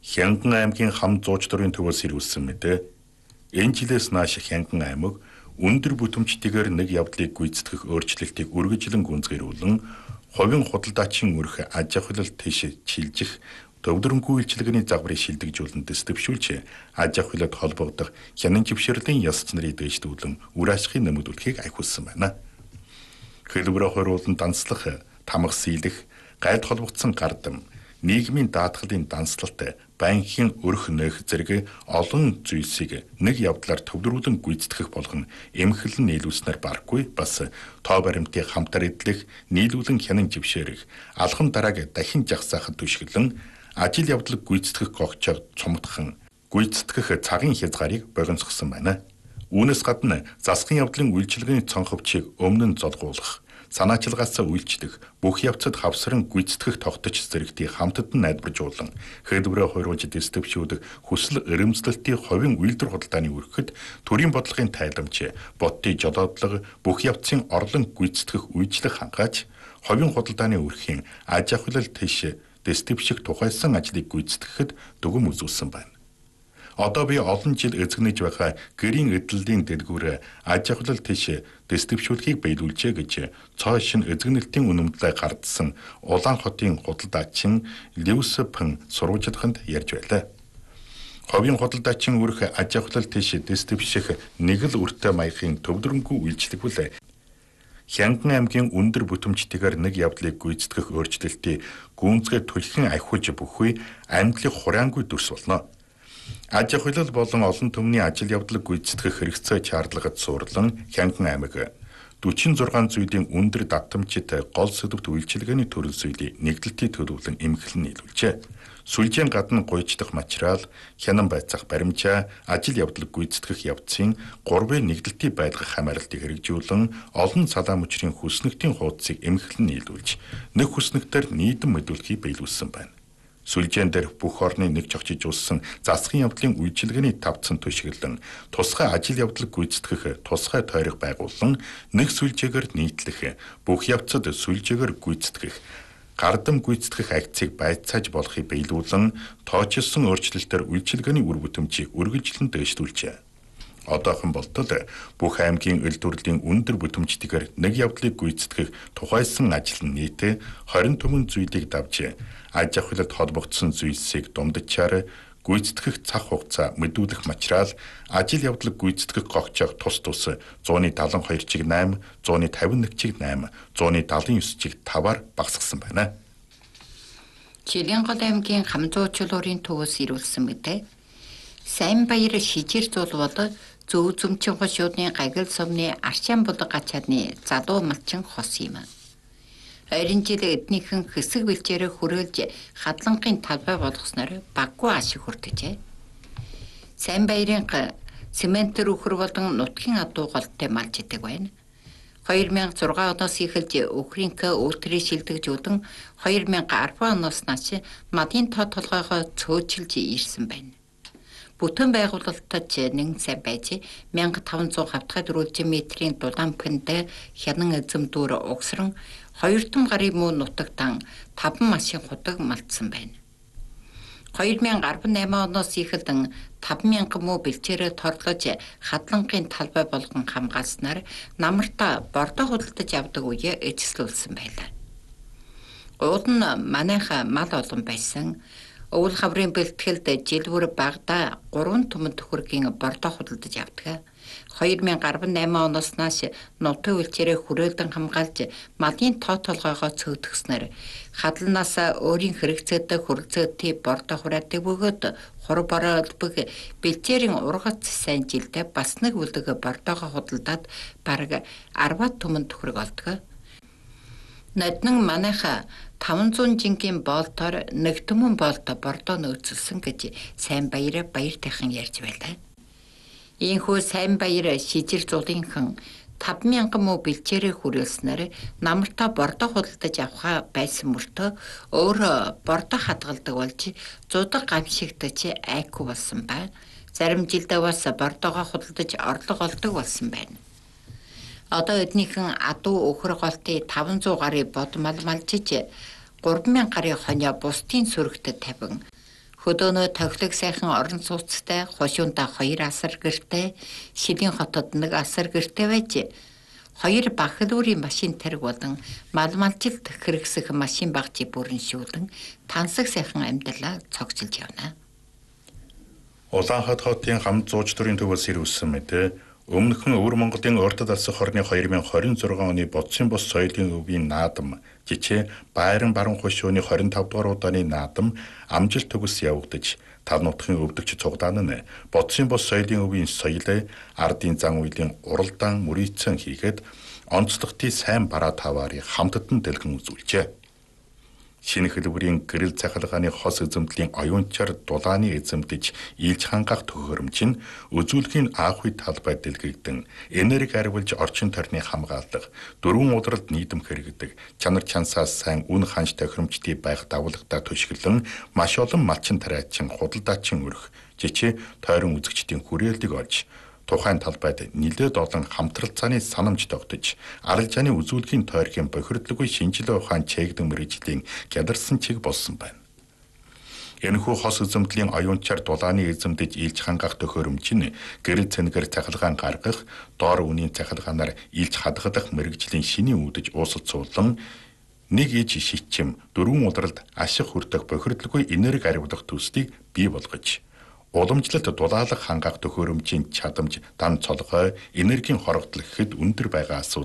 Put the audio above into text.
Хянган аймгийн хам зууч дурын төвөөс ирүүлсэн мэдээ. Энэ жилээс нааш Хянган аймаг өндөр бүтэмжтэйгээр нэг явдлыг гүйцэтгэх өөрчлөлтийг үргэлжлэн гүнзгийрүүлэн хувийн худалдаачийн өрх аж ахуйлал тийш чилжих төвдөрөнгүй үйлчилгээний загварыг шилдэгжүүлэнтэс төвшүүлж аж ахуйлад холбогдох хянан живширлийн ёс занрыг дээшлүүлэн үр ашигын нэмэгдүүлэхийг ахиулсан байна. Хэлбэрээ хориулан данслах, тамга сийлэх, гайлд холбогдсон гардам, нийгмийн даатгалын данслалт, банкын өрх нөх зэрэг олон зүйлсийг нэг явдлаар төвлөрүүлэн гүйцэтгэх болгон эмхэлэн нийлүүлснээр барахгүй бас тоо баримтыг хамтар эдлэх, нийлүүлэн хянан жившээрэх, алхам дарааг дахин жагсаахад түшгэлэн ажил явдлыг гүйцэтгэх гогчоор цомтхон гүйцэтгэх цагийн хязгаарыг богиносгосон байна. Үүнээс гадна засгийн явдлын үйлчилгээний цонховчийг өмнө нь золгуулах, санаачилгаасаа үйлчлэх, бүх явцад хавсран гүйцэтгэх тогточ зэрэгтийг хамтад нь найдваржуулан, хэлбэрээ хориулж дэстөвчүүдэг хүсэл эрэмзлэлтийн хувийн үйлдвэр худалдааны өрхөд төрийн бодлогын тайламж, бодтын жолоодлого, бүх явцын орлон гүйцэтгэх үйлчлэх хангааж, хувийн худалдааны өрхийн аж ахуйлал тийш дэстөвчиг тухайсан ажлыг гүйцэтгэхэд дүгм үзүүлсэн байна. Одоо би олон жил эзэгнэж байгаа гэрийн эдлэлийн дэлгүүр аж ахуйлал тийш дэстөвчүүлэхийг биелүүлжээ гэж цоо шин эзэгнэлтийн үнэмлэлээ гардсан Улаан хотын худалдаачин Льюис Пэн сурвалжлаганд ярьж байлаа. Хувийн худалдаачийн өрх аж ахуйлал тийш дэстөвчих нэг л үртэй маягын төвдөрөнгүй үйлчлэгвэл Хянган аймгийн өндөр бүтэмжтэйгээр нэг явдлыг гүйцэтгэх өөрчлөлтийг гүнзгий түлхэн ахиулж бүхүй амьдлыг хураангүй дүрс болно. Аж ахуйлал болон олон түмний ажил явдлыг гүйцэтгэх хэрэгцээ чарлагад суурлан Хянган аймаг 46 зүйлийн өндөр давтамжит гол сэдвт үйлчилгээний төрөл зүйлийг нэгдэлтийн төлөвлөн эмхлэн нийлүүлжээ. Сүлжээн гадна гуйждах материал, хянан байцаах баримжаа, ажил явдлыг гүйцэтгэх явцын 3-ын нэгдэлтийн байлгах хамааралтыг хэрэгжүүлэн олон салаа мөчрийн хүснэгтийн хуудсыг эмхлэн нийлүүлж, нэг хүснэгтээр нийтэм мэдүүлэхийг биелүүлсэн байна. Сүлжээн дээр бүх орны нэг чогчиж улсан засгийн явдлын үйлчилгээний тавцан түшиглэн тусгай ажил явдлыг гүйцэтгэх тусгай тойрог байгуулан нэг сүлжээгээр нийтлэх, бүх явцад сүлжээгээр гүйцэтгэх, гардам гүйцэтгэх акцийг байцааж болохыг биелүүлэн тоочилсон өөрчлөлтөөр үйлчилгээний үр бүтэмжийг үргэлжлэн дэвшүүлжээ. Одоохон болтол бүх аймгийн эл төрлийн өндөр бүтэмжтэйгээр нэг явдлыг гүйцэтгэх тухайсан ажил нь нийт 20 түмэн зүйлийг давж аж ахуйлад холбогдсон зүйлсийг дундчаар гүйцэтгэх цаг хугацаа, мэдүүлэх материал, ажил явдлыг гүйцэтгэх гогчоор тус 172-8, 151-8, 179-5-аар багасгасан байна. Чилэнгол аймгийн хамзуучулуурын төвөөс ирүүлсэн мэдээ. Сайнбаяр шижир зулбол зөв зөмчин хошуудны гагил сумны арчаан булга гачаадны залуу малчин хос юм. Ойрын жил эднийхэн хэсэг бэлчээрээ хүрээлж хадлангийн талбай болгосноор баггүй ашиг хүртэжээ. Сайнбаярын цемент рүүхэр болон нутгийн адуу голтой малж идэг байна. 2006 оноос эхэлж Украинка үүлтрээ шилдэгжүүлэн 2010 оноос нааш мадын тоо толгойгоо цөөжилж ирсэн байна. Бүтэн байгуулалтад нэгэн сайн байж 1500 хавтгай дөрвөлжин метрийн дулаан пэндэ хянан эзэм дүүр угсран 2 том гарын муу нутагтан 5 машин худаг малтсан байна. 2018 оноос эхэлэн 5,000 муу бэлчээрээ торлож хадлангийн талбай болгон хамгаалснаар намартаа бордоо худалдаж авдаг үе эцэслүүлсэн байлаа. Уул нь манайха мал олон байсан. Өвөл хаврын бэлтгэлд жилбүр багада 3 түмэн төхөргийн бордоо худалдаж авдаг. 2018 оноос нааш нутгийн үйлчээрээ хүрээлэн хамгаалж малын тоо толгойгоо цөөдгснээр хадланаас өөрийн хэрэгцээтэй хүрэлцээтэй бордоо хураадаг бөгөөд хур бороо өлбөг бэлчээрийн ургац сайн жилдээ бас нэг үлдэг бордоогоо худалдаад бараг 10 түмэн төхөрг олдог. Наднан манайха 500 жингийн боолтоор нэг түмэн боолто бордоо нөөцөлсөн гэж Сайнбаяр баяр тайхан ярьж байлаа. Ийхүү Сайнбаяр шижир зулынхан 5,000 муу бэлчээрээ хүрээлснээр намартаа бордоо худалдаж авах байсан мөртөө өөрөө бордоо хадгалдаг болж зудаг гамшигдаж айхгүй болсон байна. Зарим жилдээ бас бордоогоо худалдаж орлого олдог болсон байна. Одоо эднийхэн адуу өхөр голтын 500 гарын бодмал малжиж 3,000 гарын хонио бусдын сүрэгт тавин Хөдөөнөө тохилог сайхан орон сууцтай, хошуунда 2 асар гэртэй, Шилийн хотод 1 асар гэртэй байж 2 бахилуурын машин тариг болон малмалжилт хэрэгсэх машин багжи бүрэншүүлэн тансаг сайхан амьдралаа цогцолж явна. Улаанхад хотын хам 104-ийн төвөөс ирүүлсэн мэдээ өмнөхөн Өвөр Монголын урдад алсах хорны 2026 оны бодсын бос соёлын өвийн наадам жичээ Байран баруун хошууны 25 дугаар удааны наадам амжилт төгс явагдаж тав нутгийн өвдөгч цугдаан нь бодсын бос соёлын өвийн соёлыг ардын зан үйлийн уралдаан мөрийцэн хийгээд онцлогтын сайн бараа таваарыг хамтдан дэлгэн үзүүлжээ. Шинэ хэлбэрийн гэрэл цахилгааны хос эзэмтлийн оюунчаар дулааны эзэмдэж ийлж хангах төхөөрөмж нь үзүүлгийн аах үе талбай дэлгэгдэн энерги арвилж орчин тойрны хамгаалах, дөрвөн удралд нийтэм хэрэгдэг, чанар чансаас сайн үн ханш тохиромжтой байх давлагдаа түшгэлэн маш олон малчин тариачин, худалдаачин өрх, жичээ тойрон үзэгчдийн хүрээлтийг олж тухайн талбайд нэлээд олон хамтралцааны санамж тогтож, арилжааны үзүүлгийн тойргийн бохирдлоггүй шинжилгээ ухаан чээгдэн мэргэжлийн гяларсан чиг болсон байна. Энэхүү хос эзэмтлийн оюунчаар дулааны эзэмдэж ийлж хангах төхөөрөмж нь гэрэл цэнэгэр цахилгаан гаргах, доор үнийн цахилгаанаар ийлж хадгалах мэргэжлийн шинийн үүдэж уусацуулан нэг иж шичим дөрвөн удралд ашиг хүртэх бохирдлоггүй энерги ариулах төслийг бий болгож уламжлалт дулаалах хангах төхөөрөмжийн чадамж, дан цолгой, энергийн хорогдол гэхэд өндөр байгаа асуудал